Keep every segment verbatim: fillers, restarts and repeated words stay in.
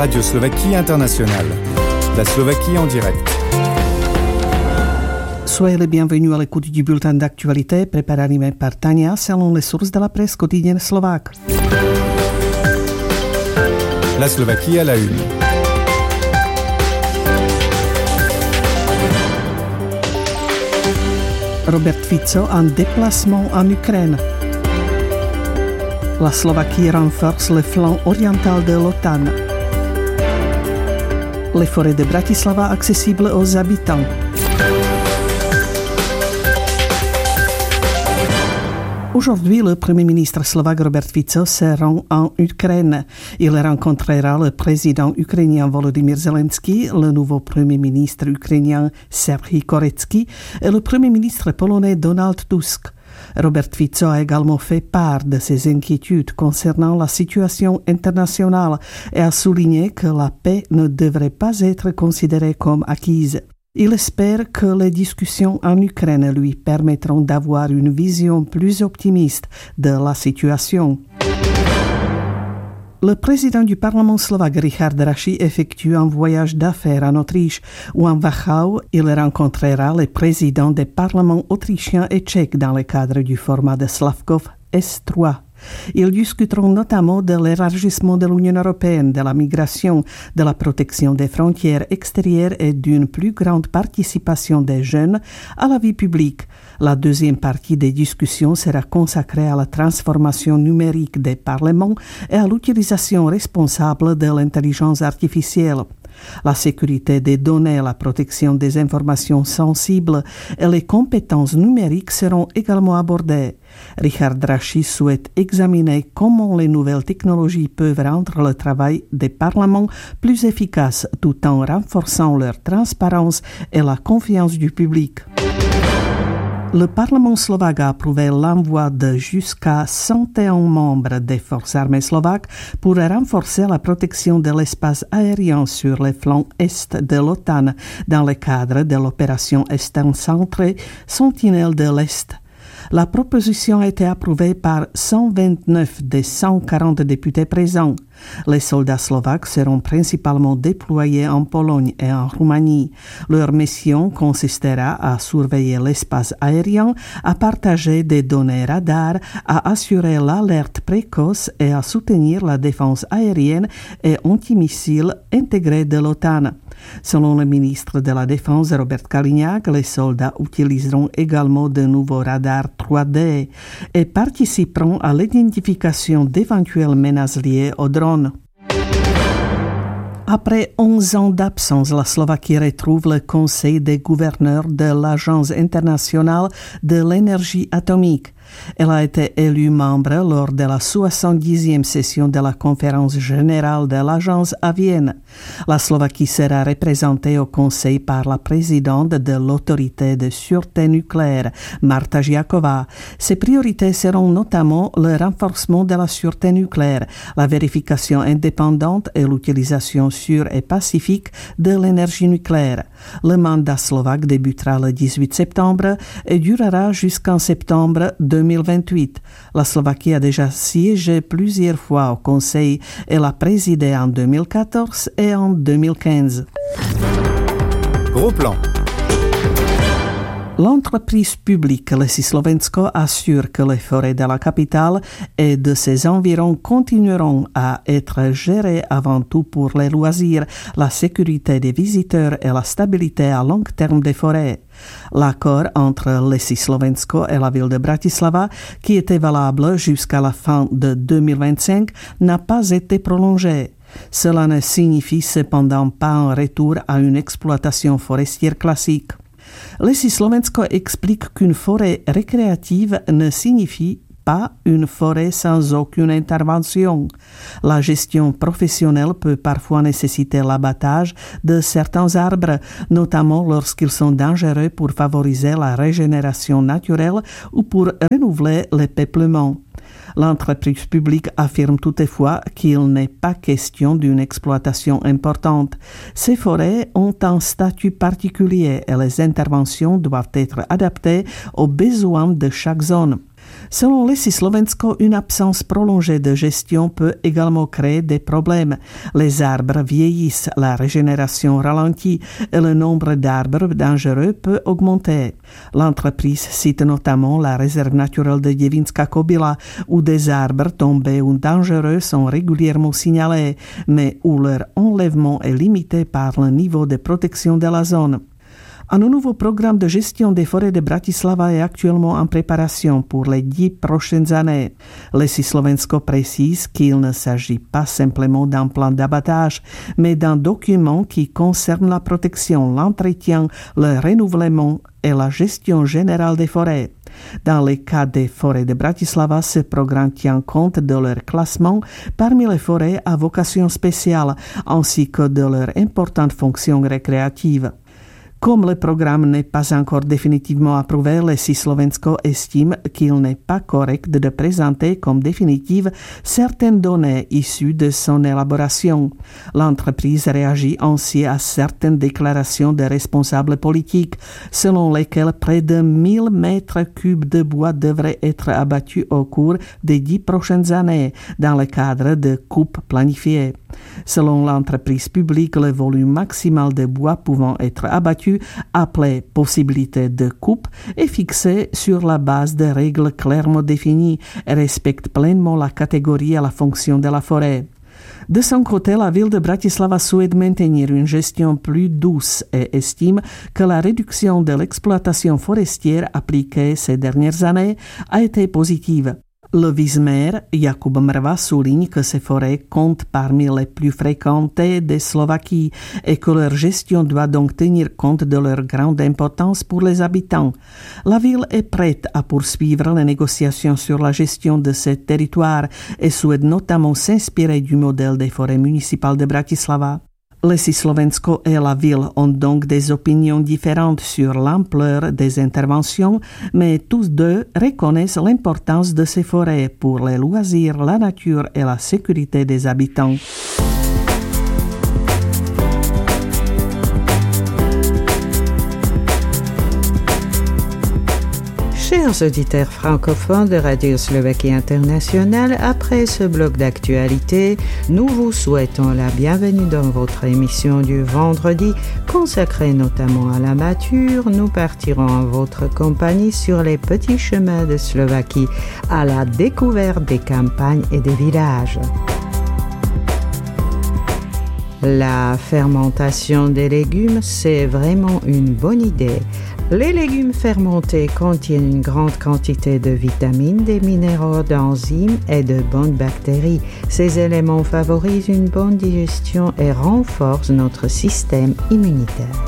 Radio Slovaquie Internationale. La Slovaquie en direct. Soyez les bienvenus à l'écoute du bulletin d'actualité préparé animé par Tania selon les sources de la presse quotidienne slovaque. La Slovaquie à la une. Robert Fico en déplacement en Ukraine. La Slovaquie renforce le flanc oriental de l'OTAN. Les forêts de Bratislava accessibles aux habitants. Aujourd'hui, le Premier ministre slovaque Robert Fico se rend en Ukraine. Il rencontrera le président ukrainien Volodymyr Zelensky, le nouveau Premier ministre ukrainien Serhij Koretzky et le Premier ministre polonais Donald Tusk. Robert Fico a également fait part de ses inquiétudes concernant la situation internationale et a souligné que la paix ne devrait pas être considérée comme acquise. Il espère que les discussions en Ukraine lui permettront d'avoir une vision plus optimiste de la situation. Le président du Parlement slovaque Richard Raši effectue un voyage d'affaires en Autriche où en Wachau, il rencontrera les présidents des parlements autrichiens et tchèques dans le cadre du format de Slavkov S trois. Ils discuteront notamment de l'élargissement de l'Union européenne, de la migration, de la protection des frontières extérieures et d'une plus grande participation des jeunes à la vie publique. La deuxième partie des discussions sera consacrée à la transformation numérique des parlements et à l'utilisation responsable de l'intelligence artificielle. La sécurité des données, la protection des informations sensibles et les compétences numériques seront également abordées. Richard Raši souhaite examiner comment les nouvelles technologies peuvent rendre le travail des parlements plus efficace tout en renforçant leur transparence et la confiance du public. Le Parlement slovaque a approuvé l'envoi de jusqu'à cent un membres des forces armées slovaques pour renforcer la protection de l'espace aérien sur les flancs est de l'OTAN dans le cadre de l'opération Est centrée Sentinelle de l'Est. La proposition a été approuvée par cent vingt-neuf des cent quarante députés présents. Les soldats slovaques seront principalement déployés en Pologne et en Roumanie. Leur mission consistera à surveiller l'espace aérien, à partager des données radar, à assurer l'alerte précoce et à soutenir la défense aérienne et antimissile intégrée de l'OTAN. Selon le ministre de la Défense Robert Kaliňák, les soldats utiliseront également de nouveaux radars trois D et participeront à l'identification d'éventuelles menaces liées aux drones. Après onze ans d'absence, la Slovaquie retrouve le Conseil des gouverneurs de l'Agence internationale de l'énergie atomique. Elle a été élue membre lors de la soixante-dixième session de la conférence générale de l'agence à Vienne. La Slovaquie sera représentée au Conseil par la présidente de l'autorité de sûreté nucléaire, Marta Žiaková. Ses priorités seront notamment le renforcement de la sûreté nucléaire, la vérification indépendante et l'utilisation sûre et pacifique de l'énergie nucléaire. Le mandat slovaque débutera le dix-huit septembre et durera jusqu'en septembre deux mille vingt-huit. La Slovaquie a déjà siégé plusieurs fois au Conseil et l'a présidé en deux mille quatorze et en deux mille quinze. Gros plan. L'entreprise publique Lesy Slovensko assure que les forêts de la capitale et de ses environs continueront à être gérées avant tout pour les loisirs, la sécurité des visiteurs et la stabilité à long terme des forêts. L'accord entre Lesy Slovensko et la ville de Bratislava, qui était valable jusqu'à la fin de deux mille vingt-cinq, n'a pas été prolongé. Cela ne signifie cependant pas un retour à une exploitation forestière classique. Lesy Slovensko explique qu'une forêt récréative ne signifie pas une forêt sans aucune intervention. La gestion professionnelle peut parfois nécessiter l'abattage de certains arbres, notamment lorsqu'ils sont dangereux pour favoriser la régénération naturelle ou pour renouveler le peuplement. L'entreprise publique affirme toutefois qu'il n'est pas question d'une exploitation importante. Ces forêts ont un statut particulier et les interventions doivent être adaptées aux besoins de chaque zone. Selon Lesy Slovensko, une absence prolongée de gestion peut également créer des problèmes. Les arbres vieillissent, la régénération ralentit et le nombre d'arbres dangereux peut augmenter. L'entreprise cite notamment la réserve naturelle de Devinská Kobila, où des arbres tombés ou dangereux sont régulièrement signalés, mais où leur enlèvement est limité par le niveau de protection de la zone. Un nouveau programme de gestion des forêts de Bratislava est actuellement en préparation pour les dix prochaines années. Lesy Slovensko précise qu'il ne s'agit pas simplement d'un plan d'abattage, mais d'un document qui concerne la protection, l'entretien, le renouvellement et la gestion générale des forêts. Dans le cas des forêts de Bratislava, ce programme tient compte de leur classement parmi les forêts à vocation spéciale, ainsi que de leur importante fonction récréative. Comme le programme n'est pas encore définitivement approuvé, Lesy Slovensko estime qu'il n'est pas correct de présenter comme définitive certaines données issues de son élaboration. L'entreprise réagit ainsi à certaines déclarations des responsables politiques, selon lesquelles près de mille mètres cubes de bois devraient être abattus au cours des dix prochaines années, dans le cadre de coupes planifiées. Selon l'entreprise publique, le volume maximal de bois pouvant être abattu, appelé possibilité de coupe, est fixé sur la base de règles clairement définies et respecte pleinement la catégorie et la fonction de la forêt. De son côté, la ville de Bratislava souhaite maintenir une gestion plus douce et estime que la réduction de l'exploitation forestière appliquée ces dernières années a été positive. Le vice-maire Jakub Mrva souligne que ces forêts comptent parmi les plus fréquentées de Slovaquie et que leur gestion doit donc tenir compte de leur grande importance pour les habitants. La ville est prête à poursuivre les négociations sur la gestion de ces territoires et souhaite notamment s'inspirer du modèle des forêts municipales de Bratislava. Lesy Slovensko et la ville ont donc des opinions différentes sur l'ampleur des interventions, mais tous deux reconnaissent l'importance de ces forêts pour les loisirs, la nature et la sécurité des habitants. Chers auditeurs francophones de Radio Slovaquie Internationale, après ce bloc d'actualité, nous vous souhaitons la bienvenue dans votre émission du vendredi, consacrée notamment à la nature. Nous partirons en votre compagnie sur les petits chemins de Slovaquie, à la découverte des campagnes et des villages. La fermentation des légumes, c'est vraiment une bonne idée. Les légumes fermentés contiennent une grande quantité de vitamines, des minéraux, d'enzymes et de bonnes bactéries. Ces éléments favorisent une bonne digestion et renforcent notre système immunitaire.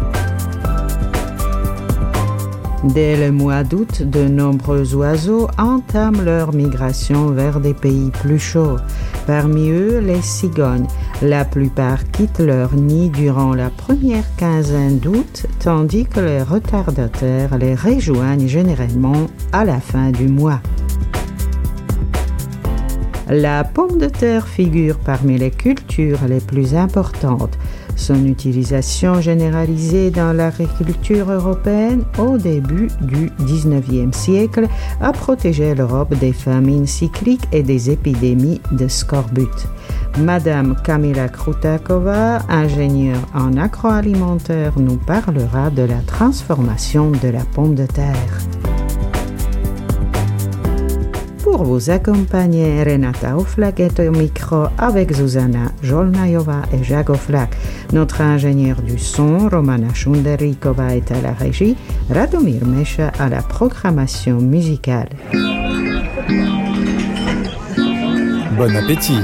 Dès le mois d'août, de nombreux oiseaux entament leur migration vers des pays plus chauds. Parmi eux, les cigognes. La plupart quittent leur nid durant la première quinzaine d'août, tandis que les retardataires les rejoignent généralement à la fin du mois. La pomme de terre figure parmi les cultures les plus importantes. Son utilisation généralisée dans l'agriculture européenne au début du dix-neuvième siècle a protégé l'Europe des famines cycliques et des épidémies de scorbut. Madame Kamila Krutáková, ingénieure en agroalimentaire, nous parlera de la transformation de la pomme de terre. Pour vous accompagner, Renata Oflak est au micro avec Zuzana Jolnajová et Jacques Oflak. Notre ingénieur du son, Romana Šunderríková, est à la régie, Radomír Meša à la programmation musicale. Bon appétit!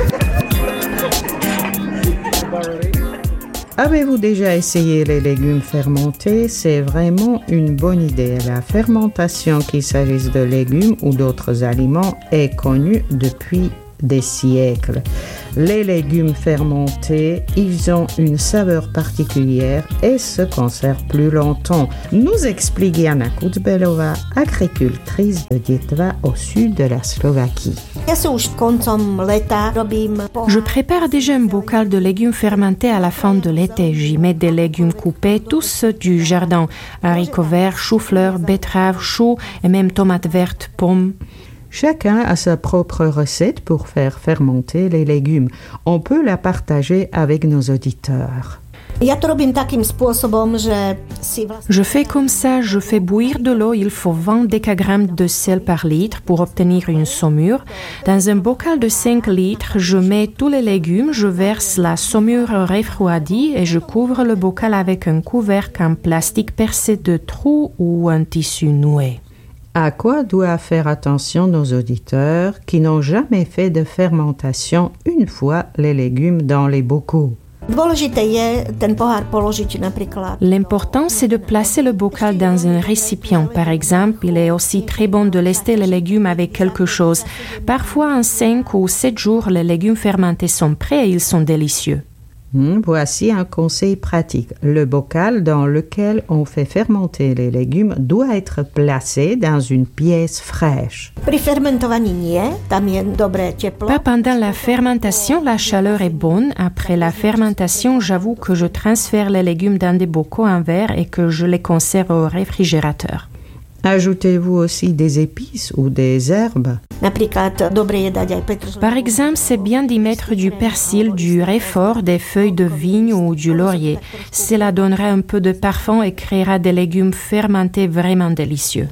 Avez-vous déjà essayé les légumes fermentés? C'est vraiment une bonne idée. La fermentation, qu'il s'agisse de légumes ou d'autres aliments, est connue depuis des siècles. Les légumes fermentés, ils ont une saveur particulière et se conservent plus longtemps, nous explique Jana Kucbelová, agricultrice de Dětva au sud de la Slovaquie. Je prépare déjà un bocal de légumes fermentés à la fin de l'été. J'y mets des légumes coupés, tous du jardin. Haricots verts, choux-fleurs, betteraves, choux et même tomates vertes, pommes. Chacun a sa propre recette pour faire fermenter les légumes. On peut la partager avec nos auditeurs. Je fais comme ça, je fais bouillir de l'eau, il faut vingt décagrammes de sel par litre pour obtenir une saumure. Dans un bocal de cinq litres, je mets tous les légumes, je verse la saumure refroidie et je couvre le bocal avec un couvercle en plastique percé de trous ou un tissu noué. À quoi doivent faire attention nos auditeurs qui n'ont jamais fait de fermentation une fois les légumes dans les bocaux? L'important, c'est de placer le bocal dans un récipient. Par exemple, il est aussi très bon de lester les légumes avec quelque chose. Parfois, en cinq ou sept jours, les légumes fermentés sont prêts et ils sont délicieux. Mmh, voici un conseil pratique. Le bocal dans lequel on fait fermenter les légumes doit être placé dans une pièce fraîche. Pas pendant la fermentation, la chaleur est bonne. Après la fermentation, j'avoue que je transfère les légumes dans des bocaux en verre et que je les conserve au réfrigérateur. Ajoutez-vous aussi des épices ou des herbes? Par exemple, c'est bien d'y mettre du persil, du réfort, des feuilles de vigne ou du laurier. Cela donnera un peu de parfum et créera des légumes fermentés vraiment délicieux.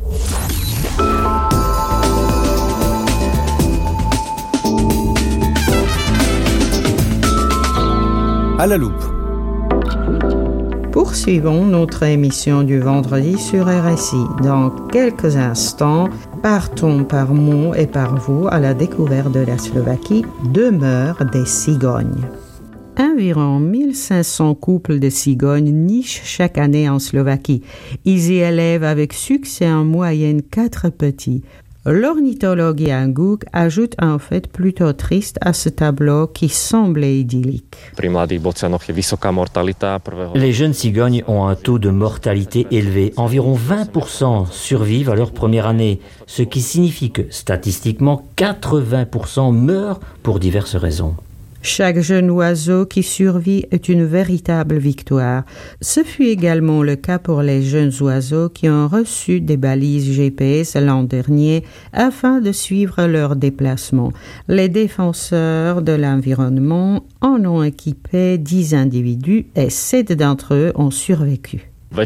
À la loupe. Poursuivons notre émission du vendredi sur R S I. Dans quelques instants, partons par Mont et par vous à la découverte de la Slovaquie, demeure des cigognes. Environ mille cinq cents couples de cigognes nichent chaque année en Slovaquie. Ils y élèvent avec succès en moyenne quatre petits. L'ornithologue Jan Guk ajoute un fait plutôt triste à ce tableau qui semblait idyllique. Les jeunes cigognes ont un taux de mortalité élevé. Environ vingt pour cent survivent à leur première année, ce qui signifie que, statistiquement, quatre-vingts pour cent meurent pour diverses raisons. Chaque jeune oiseau qui survit est une véritable victoire. Ce fut également le cas pour les jeunes oiseaux qui ont reçu des balises G P S l'an dernier afin de suivre leur déplacement. Les défenseurs de l'environnement en ont équipé dix individus et sept d'entre eux ont survécu.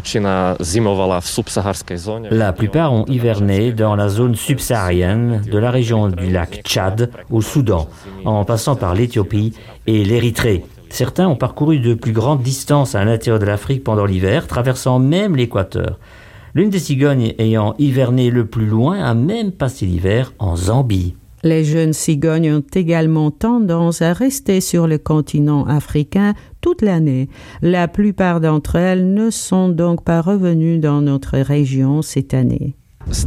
La plupart ont hiverné dans la zone subsaharienne de la région du lac Tchad au Soudan, en passant par l'Éthiopie et l'Érythrée. Certains ont parcouru de plus grandes distances à l'intérieur de l'Afrique pendant l'hiver, traversant même l'équateur. L'une des cigognes ayant hiverné le plus loin a même passé l'hiver en Zambie. Les jeunes cigognes ont également tendance à rester sur le continent africain toute l'année. La plupart d'entre elles ne sont donc pas revenues dans notre région cette année.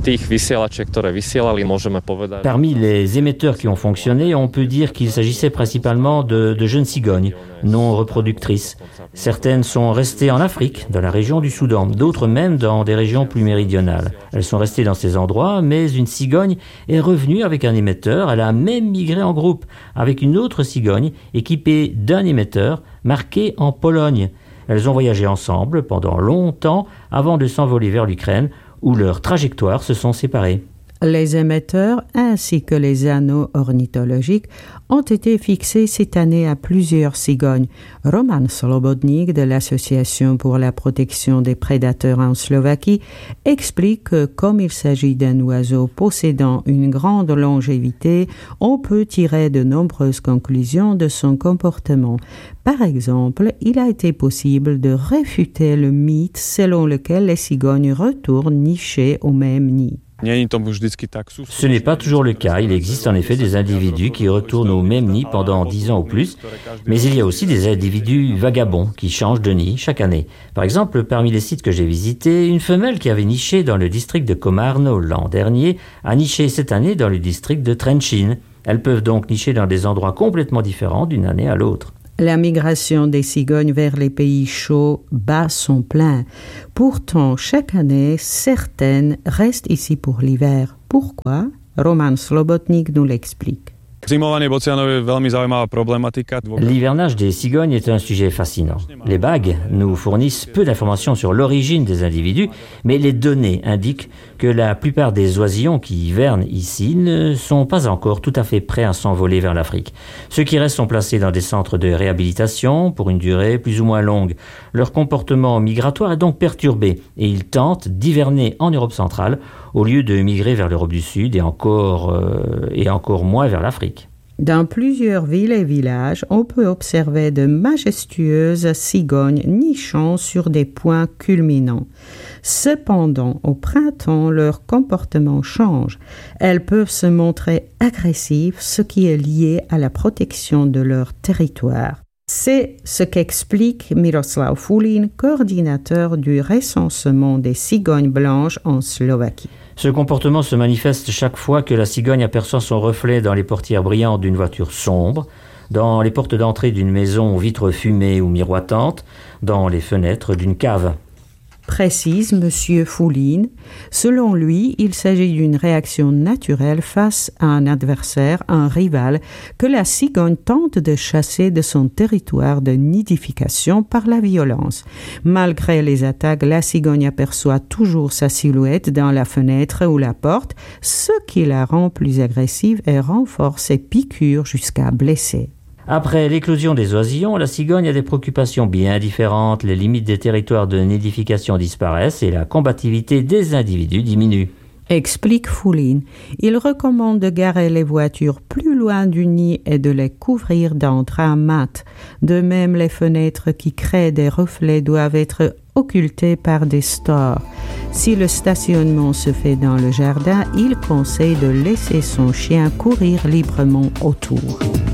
Parmi les émetteurs qui ont fonctionné, on peut dire qu'il s'agissait principalement de, de jeunes cigognes, non reproductrices. Certaines sont restées en Afrique, dans la région du Soudan, d'autres même dans des régions plus méridionales. Elles sont restées dans ces endroits, mais une cigogne est revenue avec un émetteur. Elle a même migré en groupe, avec une autre cigogne équipée d'un émetteur marqué en Pologne. Elles ont voyagé ensemble pendant longtemps avant de s'envoler vers l'Ukraine, où leurs trajectoires se sont séparées. Les émetteurs ainsi que les anneaux ornithologiques ont été fixés cette année à plusieurs cigognes. Roman Slobodnik de l'Association pour la protection des prédateurs en Slovaquie explique que comme il s'agit d'un oiseau possédant une grande longévité, on peut tirer de nombreuses conclusions de son comportement. Par exemple, il a été possible de réfuter le mythe selon lequel les cigognes retournent nicher au même nid. Ce n'est pas toujours le cas. Il existe en effet des individus qui retournent au même nid pendant dix ans ou plus, mais il y a aussi des individus vagabonds qui changent de nid chaque année. Par exemple, parmi les sites que j'ai visités, une femelle qui avait niché dans le district de Komarno l'an dernier a niché cette année dans le district de Trenčín. Elles peuvent donc nicher dans des endroits complètement différents d'une année à l'autre. La migration des cigognes vers les pays chauds bat son plein. Pourtant, chaque année, certaines restent ici pour l'hiver. Pourquoi? Roman Slobotnik nous l'explique. L'hivernage des cigognes est un sujet fascinant. Les bagues nous fournissent peu d'informations sur l'origine des individus, mais les données indiquent que la plupart des oisillons qui hivernent ici ne sont pas encore tout à fait prêts à s'envoler vers l'Afrique. Ceux qui restent sont placés dans des centres de réhabilitation pour une durée plus ou moins longue. Leur comportement migratoire est donc perturbé et ils tentent d'hiverner en Europe centrale au lieu de migrer vers l'Europe du Sud et encore, euh, et encore moins vers l'Afrique. Dans plusieurs villes et villages, on peut observer de majestueuses cigognes nichant sur des points culminants. Cependant, au printemps, leur comportement change. Elles peuvent se montrer agressives, ce qui est lié à la protection de leur territoire. C'est ce qu'explique Miroslav Fulin, coordinateur du recensement des cigognes blanches en Slovaquie. Ce comportement se manifeste chaque fois que la cigogne aperçoit son reflet dans les portières brillantes d'une voiture sombre, dans les portes d'entrée d'une maison aux vitres fumées ou miroitantes, dans les fenêtres d'une cave. Précise M. Fulin. Selon lui, il s'agit d'une réaction naturelle face à un adversaire, un rival, que la cigogne tente de chasser de son territoire de nidification par la violence. Malgré les attaques, la cigogne aperçoit toujours sa silhouette dans la fenêtre ou la porte, ce qui la rend plus agressive et renforce ses piqûres jusqu'à blesser. Après l'éclosion des oisillons, la cigogne a des préoccupations bien différentes, les limites des territoires de nidification disparaissent et la combativité des individus diminue. Explique Fulin. Il recommande de garer les voitures plus loin du nid et de les couvrir d'un drap mat. De même, les fenêtres qui créent des reflets doivent être occultées par des stores. Si le stationnement se fait dans le jardin, il conseille de laisser son chien courir librement autour.